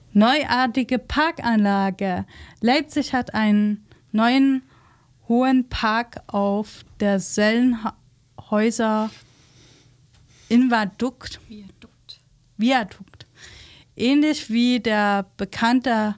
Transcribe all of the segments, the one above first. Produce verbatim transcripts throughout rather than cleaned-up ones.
neuartige Parkanlage. Leipzig hat einen neuen hohen Park auf der Sellenhäuser Invadukt. Viadukt. Viadukt. Ähnlich wie der bekannte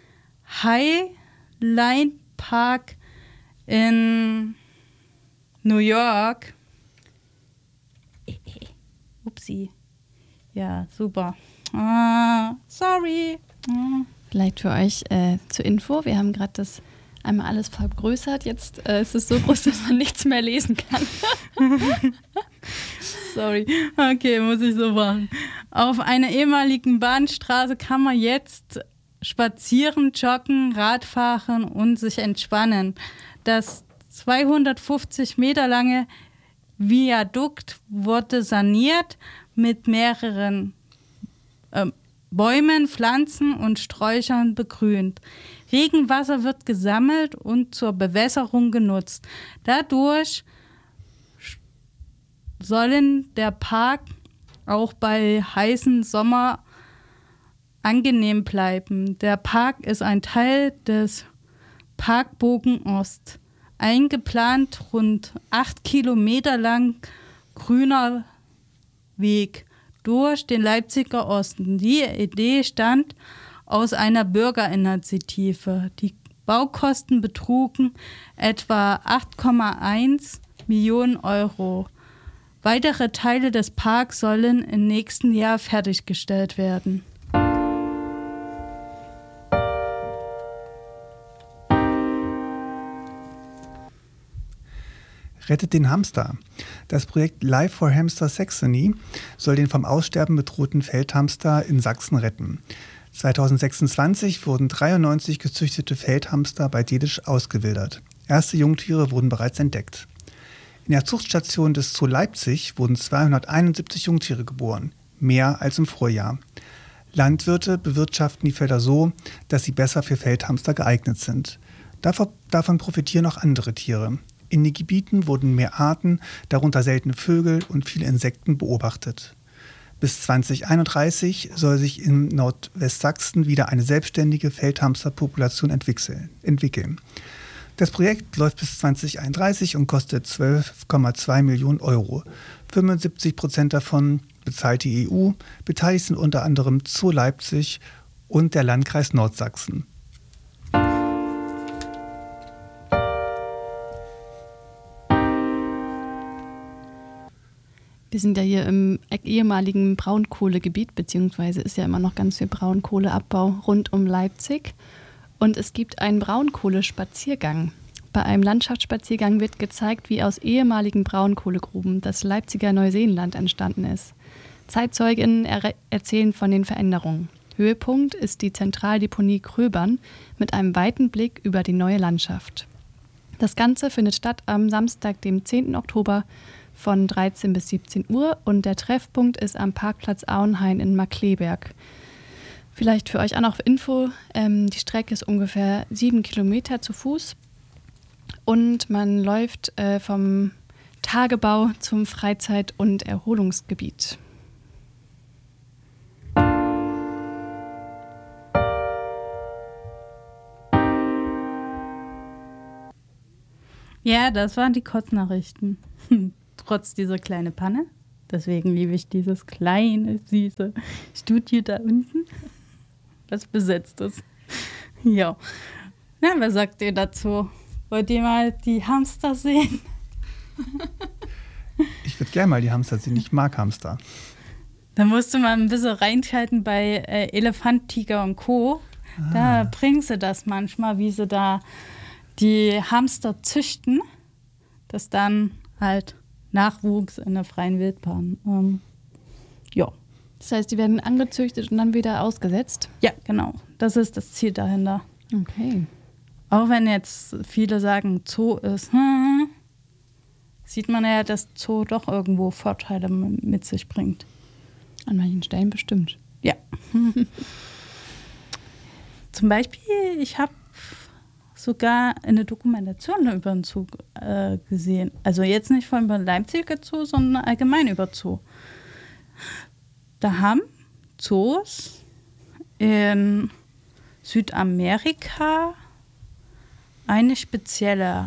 Highline Park in New York. Upsi. Ja, super. Ah, sorry. Ah. Vielleicht für euch äh, zur Info, wir haben gerade das einmal alles vergrößert. Jetzt äh, ist es so groß, dass man nichts mehr lesen kann. Sorry. Okay, muss ich so machen. Auf einer ehemaligen Bahnstraße kann man jetzt spazieren, joggen, Radfahren und sich entspannen. Das zweihundertfünfzig Meter lange Viadukt wurde saniert mit mehreren äh, Bäumen, Pflanzen und Sträuchern begrünt. Regenwasser wird gesammelt und zur Bewässerung genutzt. Dadurch sollen der Park auch bei heißen Sommer angenehm bleiben. Der Park ist ein Teil des Parkbogen Ost. Eingeplant rund acht Kilometer lang grüner Weg durch den Leipziger Osten. Die Idee stammt aus einer Bürgerinitiative. Die Baukosten betrugen etwa acht Komma eins Millionen Euro. Weitere Teile des Parks sollen im nächsten Jahr fertiggestellt werden. Rettet den Hamster. Das Projekt Life for Hamster Saxony soll den vom Aussterben bedrohten Feldhamster in Sachsen retten. zweitausendsechsundzwanzig wurden dreiundneunzig gezüchtete Feldhamster bei Dedisch ausgewildert. Erste Jungtiere wurden bereits entdeckt. In der Zuchtstation des Zoo Leipzig wurden zweihunderteinundsiebzig Jungtiere geboren, mehr als im Vorjahr. Landwirte bewirtschaften die Felder so, dass sie besser für Feldhamster geeignet sind. Davon profitieren auch andere Tiere. In den Gebieten wurden mehr Arten, darunter seltene Vögel und viele Insekten, beobachtet. Bis zweitausendeinunddreißig soll sich in Nordwestsachsen wieder eine selbstständige Feldhamsterpopulation entwickeln. Das Projekt läuft bis zweitausendeinunddreißig und kostet zwölf Komma zwei Millionen Euro. fünfundsiebzig Prozent davon bezahlt die E U. Beteiligt sind unter anderem Zoo Leipzig und der Landkreis Nordsachsen. Wir sind ja hier im ehemaligen Braunkohlegebiet, beziehungsweise ist ja immer noch ganz viel Braunkohleabbau rund um Leipzig. Und es gibt einen Braunkohlespaziergang. Bei einem Landschaftsspaziergang wird gezeigt, wie aus ehemaligen Braunkohlegruben das Leipziger Neuseenland entstanden ist. Zeitzeuginnen er- erzählen von den Veränderungen. Höhepunkt ist die Zentraldeponie Kröbern mit einem weiten Blick über die neue Landschaft. Das Ganze findet statt am Samstag, dem zehnten Oktober von dreizehn bis siebzehn Uhr und der Treffpunkt ist am Parkplatz Auenhain in Markkleeberg. Vielleicht für euch auch noch Info, ähm, die Strecke ist ungefähr sieben Kilometer zu Fuß und man läuft äh, vom Tagebau zum Freizeit- und Erholungsgebiet. Ja, das waren die Kurznachrichten. Trotz dieser kleinen Panne. Deswegen liebe ich dieses kleine, süße Studio da unten, das besetzt ist. Ja. Na, was sagt ihr dazu? Wollt ihr mal die Hamster sehen? Ich würde gerne mal die Hamster sehen. Ich mag Hamster. Da musst du mal ein bisschen reinschalten bei äh, Elefant, Tiger und Co. Ah. Da bringen sie das manchmal, wie sie da die Hamster züchten, dass dann halt Nachwuchs in der freien Wildbahn. Ähm, ja. Das heißt, die werden angezüchtet und dann wieder ausgesetzt? Ja, genau. Das ist das Ziel dahinter. Okay. Auch wenn jetzt viele sagen, Zoo ist, hm, sieht man ja, dass Zoo doch irgendwo Vorteile mit sich bringt. An manchen Stellen bestimmt. Ja. Zum Beispiel, ich habe sogar eine Dokumentation über den Zoo äh, gesehen. Also jetzt nicht von dem Leipziger Zoo, sondern allgemein über Zoo. Da haben Zoos in Südamerika eine spezielle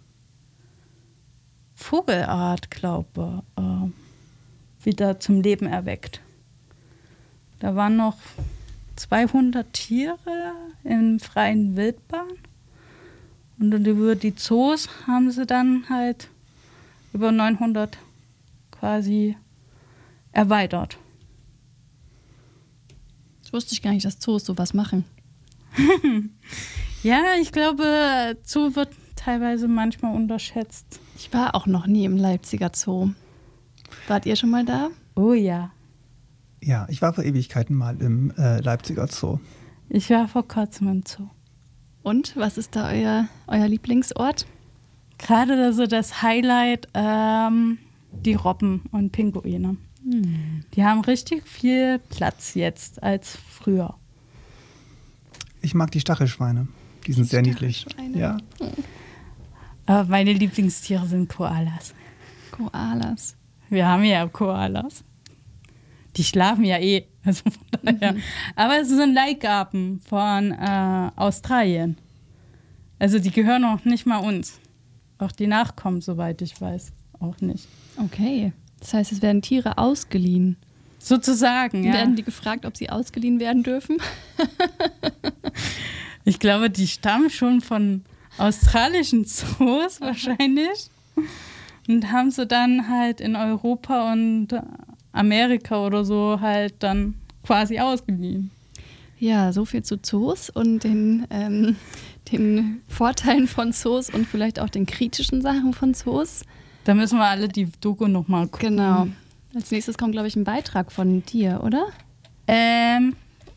Vogelart, glaube ich, äh, wieder zum Leben erweckt. Da waren noch zweihundert Tiere in freien Wildbahn und über die Zoos haben sie dann halt über neunhundert quasi erweitert. Das wusste ich gar nicht, dass Zoos sowas machen. Ja, ich glaube, Zoo wird teilweise manchmal unterschätzt. Ich war auch noch nie im Leipziger Zoo. Wart ihr schon mal da? Oh ja. Ja, ich war vor Ewigkeiten mal im äh, Leipziger Zoo. Ich war vor kurzem im Zoo. Und was ist da euer, euer Lieblingsort? Gerade also das Highlight, ähm, die Robben und Pinguine. Hm. Die haben richtig viel Platz jetzt als früher. Ich mag die Stachelschweine. Die sind die sehr niedlich. Ja. Hm. Aber meine Lieblingstiere sind Koalas. Koalas. Wir haben ja Koalas. Die schlafen ja eh. Also von daher. Mhm. Aber es sind Leihgaben von äh, Australien. Also die gehören auch nicht mal uns. Auch die Nachkommen, soweit ich weiß, auch nicht. Okay. Das heißt, es werden Tiere ausgeliehen. Sozusagen, ja. Werden die gefragt, ob sie ausgeliehen werden dürfen? Ich glaube, die stammen schon von australischen Zoos wahrscheinlich und haben sie dann halt in Europa und Amerika oder so halt dann quasi ausgeliehen. Ja, so viel zu Zoos und den, ähm, den Vorteilen von Zoos und vielleicht auch den kritischen Sachen von Zoos. Da müssen wir alle die Doku nochmal gucken. Genau. Als nächstes kommt, glaube ich, ein Beitrag von dir, oder? Ähm,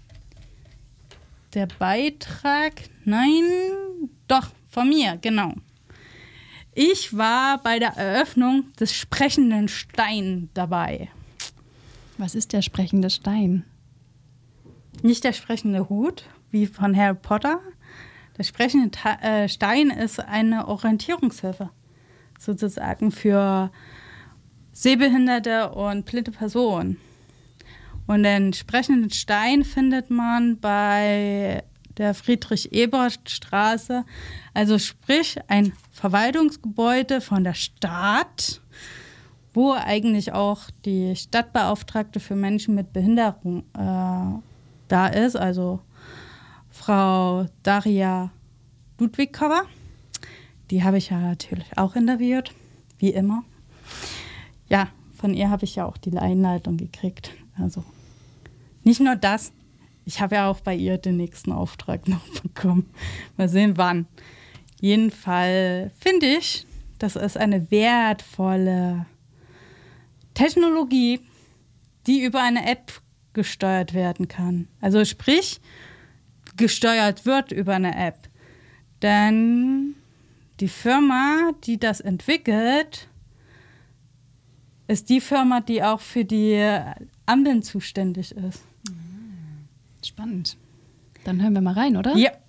der Beitrag, nein, doch, von mir, genau. Ich war bei der Eröffnung des sprechenden Stein dabei. Was ist der sprechende Stein? Nicht der sprechende Hut, wie von Harry Potter. Der sprechende Ta- äh, Stein ist eine Orientierungshilfe, sozusagen für sehbehinderte und blinde Personen. Und den sprechenden Stein findet man bei der Friedrich-Ebert-Straße, also sprich ein Verwaltungsgebäude von der Stadt, wo eigentlich auch die Stadtbeauftragte für Menschen mit Behinderung äh, da ist, also Frau Daria Ludwigkova. Die habe ich ja natürlich auch interviewt, wie immer. Ja, von ihr habe ich ja auch die Einleitung gekriegt. Also nicht nur das, ich habe ja auch bei ihr den nächsten Auftrag noch bekommen. Mal sehen, wann. Jedenfalls finde ich, das ist eine wertvolle Technologie, die über eine App gesteuert werden kann. Also sprich, gesteuert wird über eine App. Denn die Firma, die das entwickelt, ist die Firma, die auch für die Ampeln zuständig ist. Spannend. Dann hören wir mal rein, oder? Ja.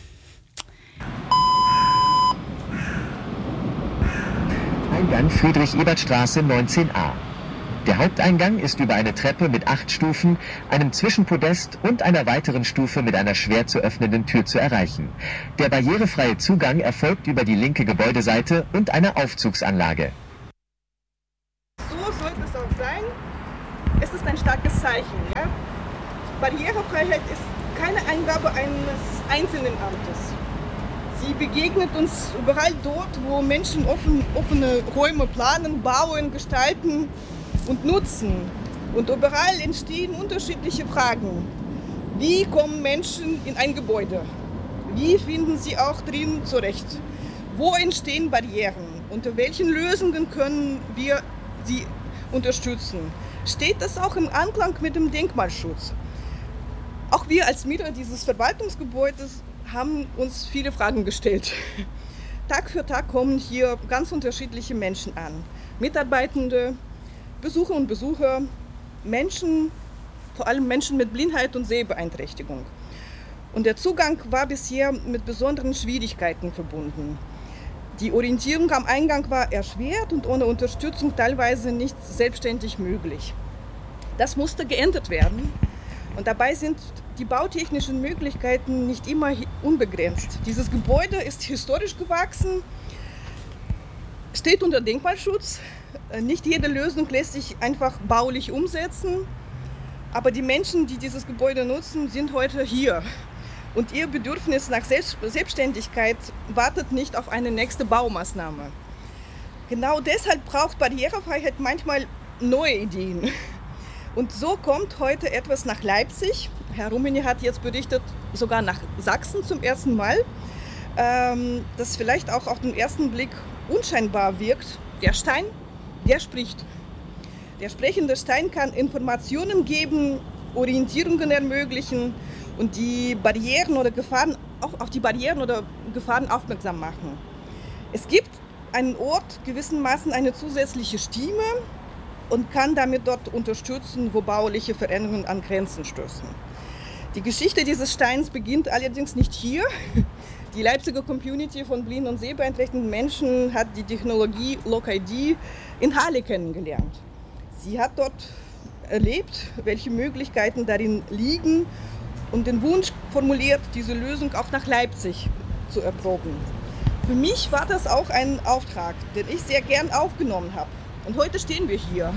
Eingang Friedrich-Ebert-Straße neunzehn a. Der Haupteingang ist über eine Treppe mit acht Stufen, einem Zwischenpodest und einer weiteren Stufe mit einer schwer zu öffnenden Tür zu erreichen. Der barrierefreie Zugang erfolgt über die linke Gebäudeseite und eine Aufzugsanlage. So sollte es auch sein. Es ist ein starkes Zeichen. Ja? Barrierefreiheit ist keine Eingabe eines einzelnen Amtes. Sie begegnet uns überall dort, wo Menschen offen, offene Räume planen, bauen, gestalten und nutzen. Und überall entstehen unterschiedliche Fragen. Wie kommen Menschen in ein Gebäude? Wie finden sie auch drin zurecht? Wo entstehen Barrieren? Unter welchen Lösungen können wir sie unterstützen? Steht das auch im Anklang mit dem Denkmalschutz? Auch wir als Mieter dieses Verwaltungsgebäudes haben uns viele Fragen gestellt. Tag für Tag kommen hier ganz unterschiedliche Menschen an. Mitarbeitende, Besucher und Besucher, Menschen, vor allem Menschen mit Blindheit und Sehbeeinträchtigung. Und der Zugang war bisher mit besonderen Schwierigkeiten verbunden. Die Orientierung am Eingang war erschwert und ohne Unterstützung teilweise nicht selbstständig möglich. Das musste geändert werden. Und dabei sind die bautechnischen Möglichkeiten nicht immer unbegrenzt. Dieses Gebäude ist historisch gewachsen, steht unter Denkmalschutz. Nicht jede Lösung lässt sich einfach baulich umsetzen, aber die Menschen, die dieses Gebäude nutzen, sind heute hier. Und ihr Bedürfnis nach Selbstständigkeit wartet nicht auf eine nächste Baumaßnahme. Genau deshalb braucht Barrierefreiheit manchmal neue Ideen. Und so kommt heute etwas nach Leipzig. Herr Rummenigge hat jetzt berichtet, sogar nach Sachsen zum ersten Mal, ähm, das vielleicht auch auf den ersten Blick unscheinbar wirkt. Der Stein, der spricht. Der sprechende Stein kann Informationen geben, Orientierungen ermöglichen und die Barrieren oder Gefahren, auch auf die Barrieren oder Gefahren aufmerksam machen. Es gibt einen Ort gewissermaßen eine zusätzliche Stimme und kann damit dort unterstützen, wo bauliche Veränderungen an Grenzen stoßen. Die Geschichte dieses Steins beginnt allerdings nicht hier. Die Leipziger Community von blinden und sehbeeinträchtigten Menschen hat die Technologie LocID in Halle kennengelernt. Sie hat dort erlebt, welche Möglichkeiten darin liegen und den Wunsch formuliert, diese Lösung auch nach Leipzig zu erproben. Für mich war das auch ein Auftrag, den ich sehr gern aufgenommen habe. Und heute stehen wir hier.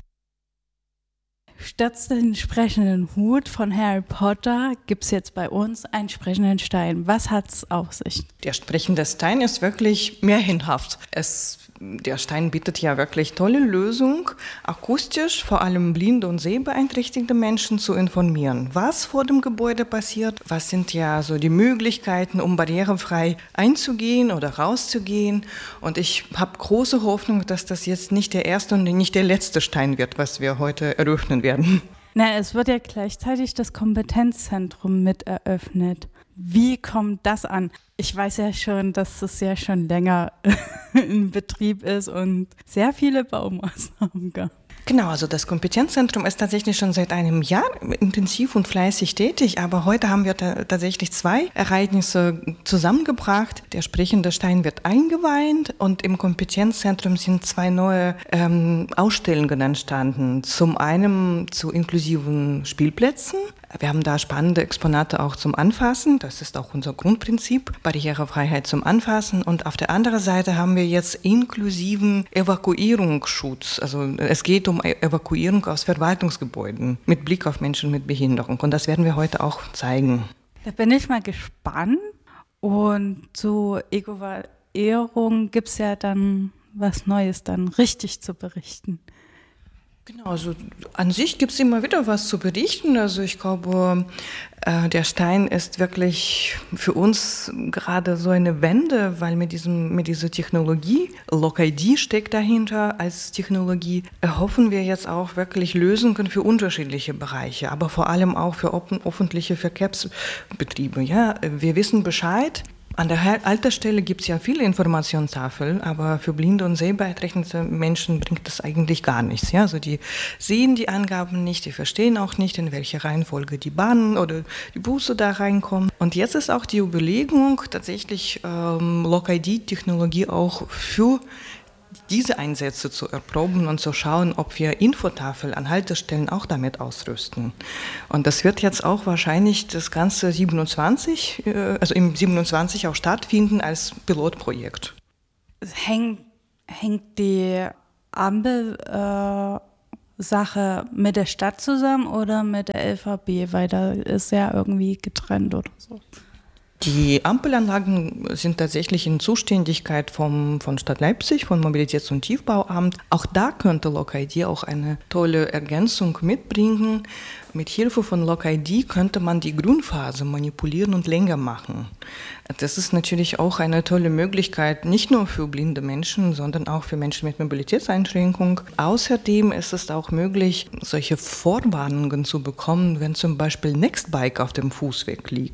Statt den sprechenden Hut von Harry Potter gibt es jetzt bei uns einen sprechenden Stein. Was hat es auf sich? Der sprechende Stein ist wirklich märchenhaft. Es Der Stein bietet ja wirklich tolle Lösungen, akustisch vor allem blinde und sehbeeinträchtigte Menschen zu informieren, was vor dem Gebäude passiert, was sind ja so die Möglichkeiten, um barrierefrei einzugehen oder rauszugehen. Und ich habe große Hoffnung, dass das jetzt nicht der erste und nicht der letzte Stein wird, was wir heute eröffnen werden. Na, es wird ja gleichzeitig das Kompetenzzentrum mit eröffnet. Wie kommt das an? Ich weiß ja schon, dass es ja schon länger in Betrieb ist und sehr viele Baumaßnahmen gab. Genau, also das Kompetenzzentrum ist tatsächlich schon seit einem Jahr intensiv und fleißig tätig, aber heute haben wir ta- tatsächlich zwei Ereignisse zusammengebracht. Der sprechende Stein wird eingeweiht und im Kompetenzzentrum sind zwei neue ähm, Ausstellungen entstanden. Zum einen zu inklusiven Spielplätzen. Wir haben da spannende Exponate auch zum Anfassen. Das ist auch unser Grundprinzip, Barrierefreiheit zum Anfassen. Und auf der anderen Seite haben wir jetzt inklusiven Evakuierungsschutz. Also es geht um Evakuierung aus Verwaltungsgebäuden mit Blick auf Menschen mit Behinderung. Und das werden wir heute auch zeigen. Da bin ich mal gespannt. Und zur Evakuierung gibt es ja dann was Neues dann richtig zu berichten. Genau, also an sich gibt es immer wieder was zu berichten. Also ich glaube, äh, der Stein ist wirklich für uns gerade so eine Wende, weil mit, diesem, mit dieser Technologie, LocID steckt dahinter als Technologie, erhoffen wir jetzt auch wirklich Lösungen für unterschiedliche Bereiche, aber vor allem auch für offen, öffentliche Verkehrsbetriebe. Ja, wir wissen Bescheid. An der Haltestelle gibt es ja viele Informationstafeln, aber für blinde und sehbeeinträchtigte Menschen bringt das eigentlich gar nichts. Ja? Also die sehen die Angaben nicht, die verstehen auch nicht, in welcher Reihenfolge die Bahnen oder die Busse da reinkommen. Und jetzt ist auch die Überlegung, tatsächlich ähm, LocID-Technologie auch für diese Einsätze zu erproben und zu schauen, ob wir Infotafel an Haltestellen auch damit ausrüsten. Und das wird jetzt auch wahrscheinlich das ganze siebenundzwanzig, also im siebenundzwanzig auch stattfinden als Pilotprojekt. Hängt, hängt die Ampel-Sache äh, mit der Stadt zusammen oder mit der L V B? Weil da ist ja irgendwie getrennt oder so. Die Ampelanlagen sind tatsächlich in Zuständigkeit vom, von Stadt Leipzig, vom Mobilitäts- und Tiefbauamt. Auch da könnte LocID auch eine tolle Ergänzung mitbringen. Mit Hilfe von LocID könnte man die Grünphase manipulieren und länger machen. Das ist natürlich auch eine tolle Möglichkeit, nicht nur für blinde Menschen, sondern auch für Menschen mit Mobilitätseinschränkung. Außerdem ist es auch möglich, solche Vorwarnungen zu bekommen, wenn zum Beispiel Nextbike auf dem Fußweg liegt.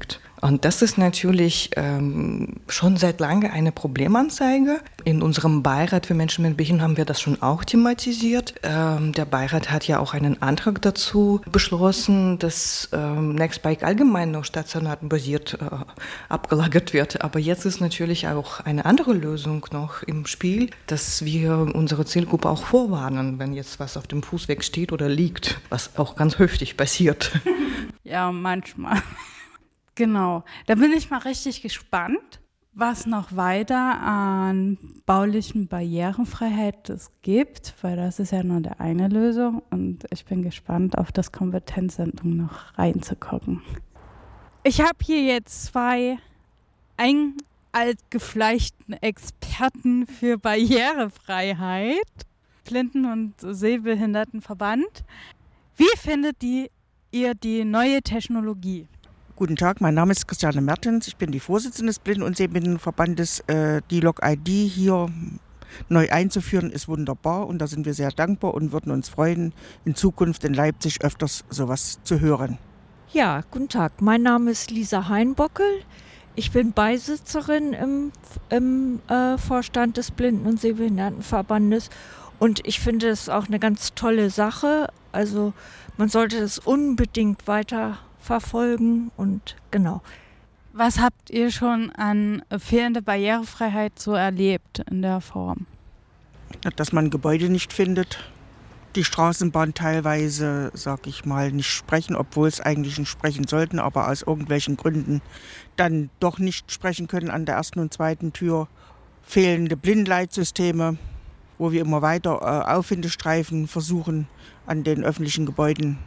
Und das ist natürlich ähm, schon seit langem eine Problemanzeige. In unserem Beirat für Menschen mit Behinderung haben wir das schon auch thematisiert. Ähm, der Beirat hat ja auch einen Antrag dazu beschlossen, dass ähm, Nextbike allgemein noch stationärbasiert äh, abgelagert wird. Aber jetzt ist natürlich auch eine andere Lösung noch im Spiel, dass wir unsere Zielgruppe auch vorwarnen, wenn jetzt was auf dem Fußweg steht oder liegt, was auch ganz häufig passiert. Ja, manchmal. Genau, da bin ich mal richtig gespannt, was noch weiter an baulichen Barrierefreiheit es gibt, weil das ist ja nur der eine Lösung und ich bin gespannt, auf das Kompetenzzentrum noch reinzugucken. Ich habe hier jetzt zwei ein altgefleischten Experten für Barrierefreiheit, Blinden- und Sehbehindertenverband. Wie findet die, ihr die neue Technologie? Guten Tag, mein Name ist Christiane Mertens, ich bin die Vorsitzende des Blinden- und Sehbehindertenverbandes. Die Log-I D hier neu einzuführen ist wunderbar und da sind wir sehr dankbar und würden uns freuen, in Zukunft in Leipzig öfters sowas zu hören. Ja, guten Tag, mein Name ist Lisa Heinbockel. Ich bin Beisitzerin im, im äh, Vorstand des Blinden- und Sehbehindertenverbandes und ich finde es auch eine ganz tolle Sache. Also man sollte das unbedingt weiter verfolgen und genau. Was habt ihr schon an fehlender Barrierefreiheit so erlebt in der Form? Dass man Gebäude nicht findet, die Straßenbahn teilweise, sag ich mal, nicht sprechen, obwohl es eigentlich nicht sprechen sollten, aber aus irgendwelchen Gründen dann doch nicht sprechen können an der ersten und zweiten Tür. Fehlende Blindleitsysteme, wo wir immer weiter äh, Auffindestreifen versuchen an den öffentlichen Gebäuden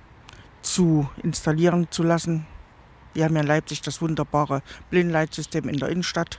zu installieren zu lassen. Wir haben ja in Leipzig das wunderbare Blindleitsystem in der Innenstadt,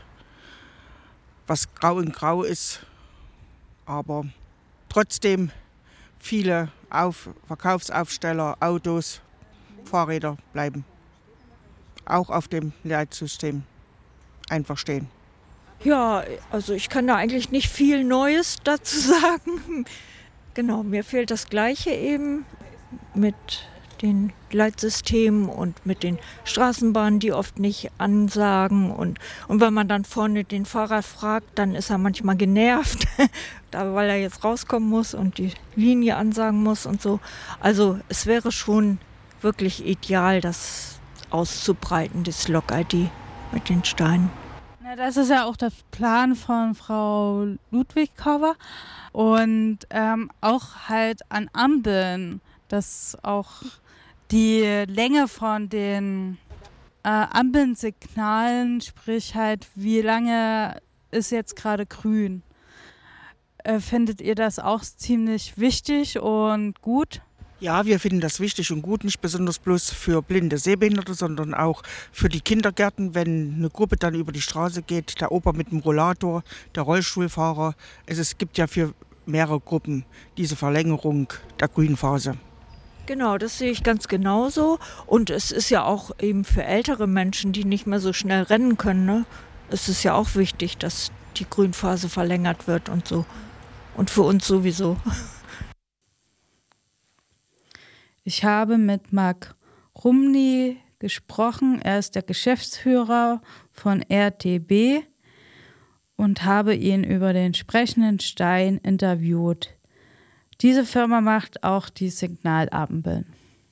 was grau in grau ist, aber trotzdem viele Auf- Verkaufsaufsteller, Autos, Fahrräder bleiben auch auf dem Leitsystem einfach stehen. Ja, also ich kann da eigentlich nicht viel Neues dazu sagen. Genau, mir fehlt das Gleiche eben mit den Leitsystemen und mit den Straßenbahnen, die oft nicht ansagen. Und, und wenn man dann vorne den Fahrer fragt, dann ist er manchmal genervt, da, weil er jetzt rauskommen muss und die Linie ansagen muss und so. Also es wäre schon wirklich ideal, das auszubreiten, das Log-I D mit den Steinen. Na, das ist ja auch der Plan von Frau Ludwig-Cover und ähm, auch halt an Ampeln, dass auch die Länge von den äh, Ampelsignalen, sprich halt, wie lange ist jetzt gerade grün. Äh, findet ihr das auch ziemlich wichtig und gut? Ja, wir finden das wichtig und gut, nicht besonders bloß für blinde Sehbehinderte, sondern auch für die Kindergärten, wenn eine Gruppe dann über die Straße geht, der Opa mit dem Rollator, der Rollstuhlfahrer. Es, es gibt ja für mehrere Gruppen diese Verlängerung der Grünphase. Genau, das sehe ich ganz genauso. Und es ist ja auch eben für ältere Menschen, die nicht mehr so schnell rennen können, ne? Es ist ja auch wichtig, dass die Grünphase verlängert wird und so. Und für uns sowieso. Ich habe mit Marc Rumny gesprochen. Er ist der Geschäftsführer von R T B und habe ihn über den sprechenden Stein interviewt. Diese Firma macht auch die Signalampeln.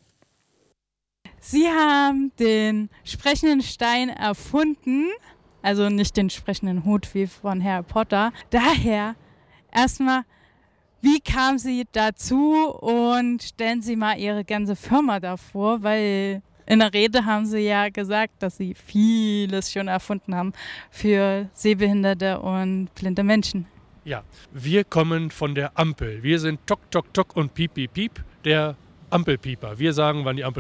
Sie haben den sprechenden Stein erfunden, also nicht den sprechenden Hut wie von Harry Potter. Daher erstmal, wie kamen Sie dazu und stellen Sie mal Ihre ganze Firma davor, weil in der Rede haben Sie ja gesagt, dass Sie vieles schon erfunden haben für sehbehinderte und blinde Menschen. Ja, wir kommen von der Ampel. Wir sind Tok, Tok, Tok und Piep, Piep, Piep, der Ampelpieper. Wir sagen, wann die Ampel